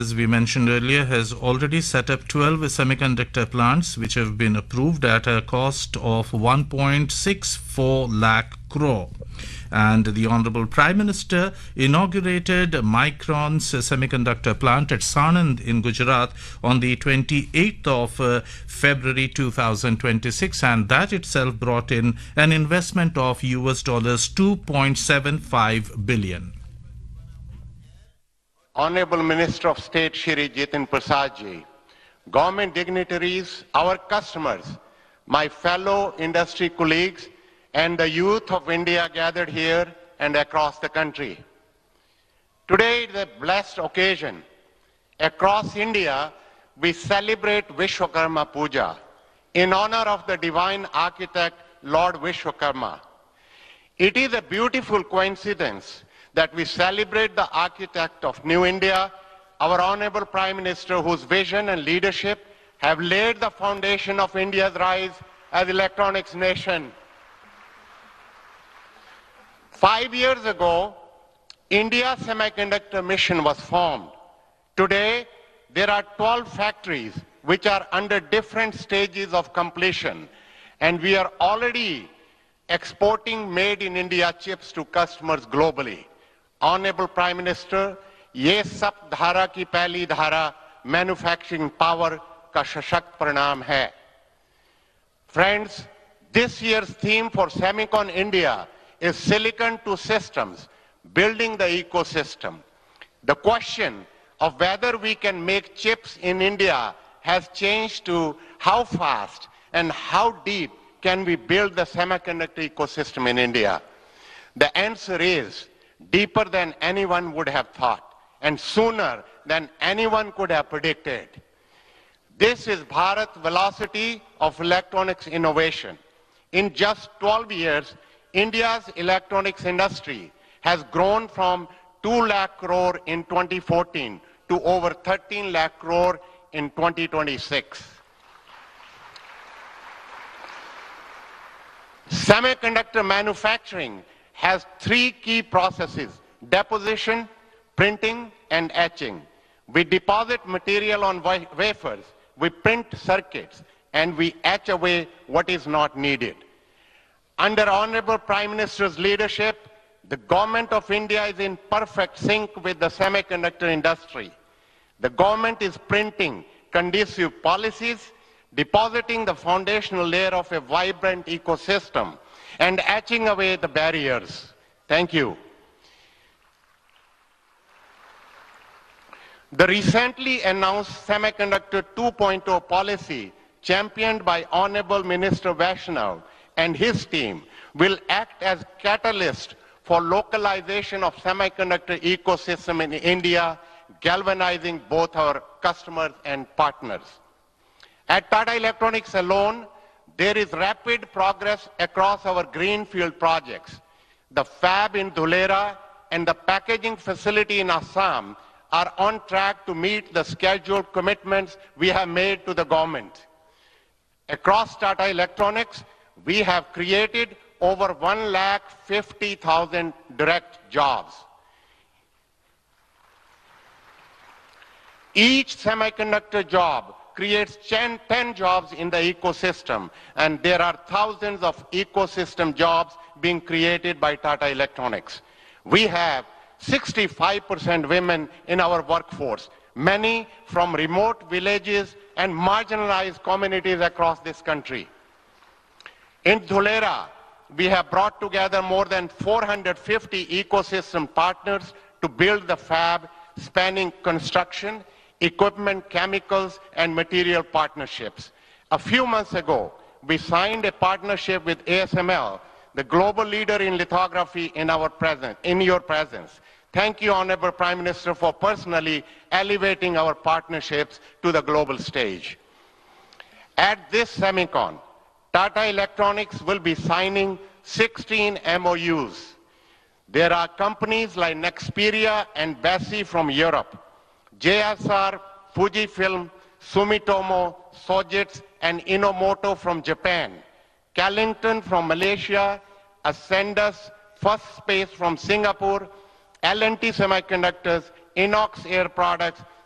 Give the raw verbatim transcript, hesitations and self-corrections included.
as we mentioned earlier, has already set up twelve semiconductor plants which have been approved at a cost of one point six four lakh crore. And the Honorable Prime Minister inaugurated Micron's semiconductor plant at Sanand in Gujarat on the twenty-eighth of uh, February two thousand twenty-six, and that itself brought in an investment of U S dollars two point seven five billion. Honorable Minister of State Shri Jitin Prasad ji, government dignitaries, our customers, my fellow industry colleagues, and the youth of India gathered here and across the country. Today is a blessed occasion. Across India, we celebrate Vishwakarma Puja in honor of the divine architect, Lord Vishwakarma. It is a beautiful coincidence that we celebrate the architect of New India, our Honorable Prime Minister, whose vision and leadership have laid the foundation of India's rise as electronics nation. Five years ago, India's semiconductor mission was formed. Today, there are twelve factories which are under different stages of completion, and we are already exporting made in India chips to customers globally. Honorable Prime Minister, ये सब धारा की पहली धारा manufacturing power का सशक्त परिणाम है. Friends, this year's theme for Semicon India is Silicon to Systems, building the ecosystem. The question of whether we can make chips in India has changed to how fast and how deep can we build the semiconductor ecosystem in India. The answer is deeper than anyone would have thought and sooner than anyone could have predicted. This is Bharat velocity of electronics innovation. In just twelve years, India's electronics industry has grown from two lakh crore in twenty fourteen to over thirteen lakh crore in twenty twenty-six. Semiconductor manufacturing has three key processes: deposition, printing, and etching. We deposit material on wafers, we print circuits, and we etch away what is not needed. Under Honorable Prime Minister's leadership, the Government of India is in perfect sync with the semiconductor industry. The government is printing conducive policies, depositing the foundational layer of a vibrant ecosystem, and etching away the barriers. Thank you. The recently announced Semiconductor two point oh policy, championed by Honorable Minister Vaishnav and his team, will act as catalyst for localization of semiconductor ecosystem in India, galvanizing both our customers and partners. At Tata Electronics alone, there is rapid progress across our greenfield projects. The fab in Dhulera and the packaging facility in Assam are on track to meet the scheduled commitments we have made to the government. Across Tata Electronics, we have created over one lakh fifty thousand direct jobs. Each semiconductor job creates ten jobs in the ecosystem, and there are thousands of ecosystem jobs being created by Tata Electronics. We have sixty-five percent women in our workforce, many from remote villages and marginalized communities across this country. In Dhulera, we have brought together more than four hundred fifty ecosystem partners to build the fab, spanning construction, equipment, chemicals, and material partnerships. A few months ago, we signed a partnership with A S M L, the global leader in lithography in our presence, in your presence. Thank you, Honorable Prime Minister, for personally elevating our partnerships to the global stage. At this Semicon, Tata Electronics will be signing sixteen M O Us. There are companies like Nexperia and Besi from Europe, J S R, Fujifilm, Sumitomo, Sojitz, and Inomoto from Japan, Callington from Malaysia, Ascendus, First Space from Singapore, L and T Semiconductors, Inox Air Products,